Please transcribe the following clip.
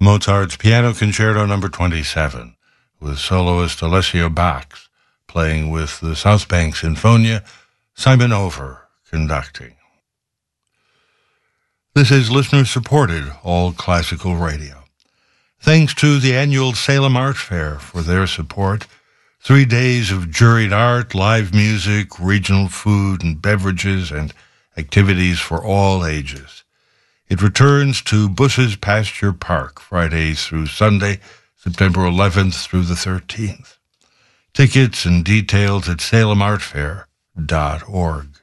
Mozart's Piano Concerto No. 27, with soloist Alessio Bax playing with the South Bank Sinfonia, Simon Over conducting. This is listener-supported All Classical Radio. Thanks to the annual Salem Art Fair for their support. 3 days of juried art, live music, regional food and beverages, and activities for all ages. It returns to Bush's Pasture Park, Fridays through Sunday, September 11th through the 13th. Tickets and details at salemartfair.org.